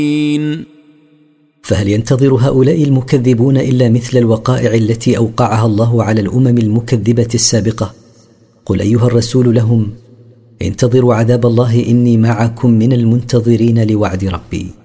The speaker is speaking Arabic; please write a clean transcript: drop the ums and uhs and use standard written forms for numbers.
فهل ينتظر هؤلاء المكذبون إلا مثل الوقائع التي أوقعها الله على الأمم المكذبة السابقة؟ قل أيها الرسول لهم: انتظروا عذاب الله إني معكم من المنتظرين لوعد ربي.